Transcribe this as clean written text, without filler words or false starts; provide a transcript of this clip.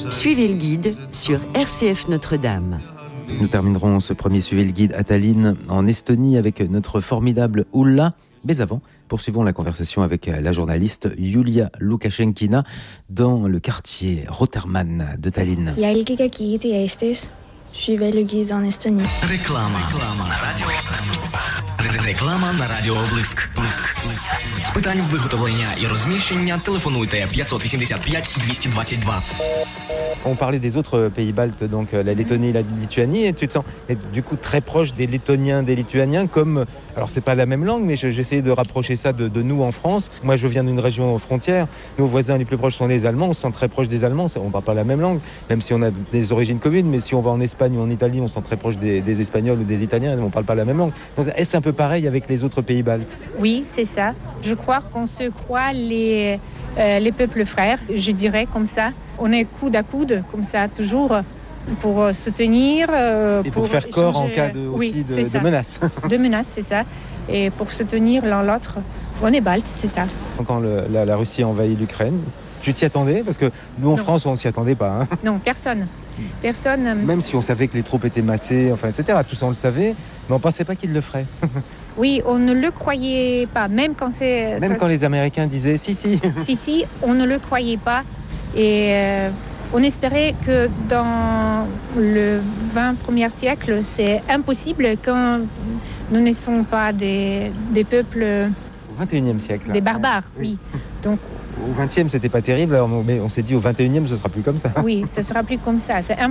Suivez le guide sur RCF Notre-Dame. Nous terminerons ce premier Suivez le guide à Tallinn, en Estonie, avec notre formidable Ulla. Mais avant, poursuivons la conversation avec la journaliste Julia Lukaschenkina dans le quartier Rotermann de Tallinn. Jälgige guide Eestis. Suivez le guide en Estonie. Реклама на радіо Блиск. З питань виготовлення і розміщення телефонуйте 585 222. On parlait des autres pays baltes, donc la Lettonie et la Lituanie, et tu te sens du coup très proche des Lettoniens, des Lituaniens, comme, alors c'est pas la même langue, mais j'essayais de rapprocher ça de nous en France. Moi je viens d'une région frontière, nos voisins les plus proches sont les Allemands, on se sent très proche des Allemands, on parle pas la même langue, même si on a des origines communes, mais si on va en Espagne ou en Italie, on se sent très proche des Espagnols ou des Italiens, on parle pas la même langue. Donc est-ce un peu pareil avec les autres pays baltes? Oui, c'est ça. Je crois qu'on se croit les peuples frères, je dirais comme ça. On est coude à coude, comme ça, toujours, pour se tenir. Et pour faire corps en cas de menaces. De menaces, c'est ça. Et pour se tenir l'un l'autre. On est baltes, c'est ça. Quand la Russie a envahi l'Ukraine, tu t'y attendais? Parce que nous, en France, on ne s'y attendait pas. Hein. Non, personne. Même si on savait que les troupes étaient massées, enfin, etc. Tout ça, on le savait, mais on ne pensait pas qu'ils le feraient. Oui, on ne le croyait pas. Même quand les Américains disaient si. Si, on ne le croyait pas. Et on espérait que dans le 21e siècle, c'est impossible quand nous ne sommes pas des peuples... Au 21e siècle. Des barbares, oui. Donc, au 20e, c'était pas terrible, mais on s'est dit au 21e, ce sera plus comme ça. Oui, ce sera plus comme ça. C'est